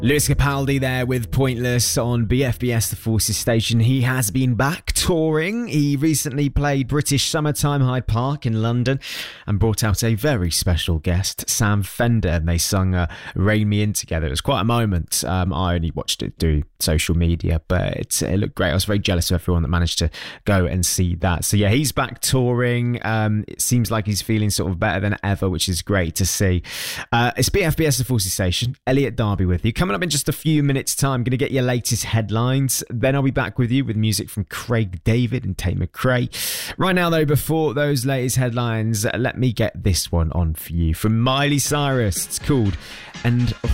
Lewis Capaldi there with Pointless on BFBS The Forces station. He has been back touring. He recently played British Summertime Hyde Park in London and brought out a very special guest, Sam Fender, and they sung Rein Me In together. It was quite a moment. I only watched it through social media, but it looked great. I was very jealous of everyone that managed to go and see that. So yeah, he's back touring. It seems like he's feeling sort of better than ever, which is great to see. It's BFBS The Forces station. Elliot Darby with you. Coming up in just a few minutes' time, I'm going to get your latest headlines. Then I'll be back with you with music from Craig David and Tate McRae. Right now, though, before those latest headlines, let me get this one on for you from Miley Cyrus. It's called End of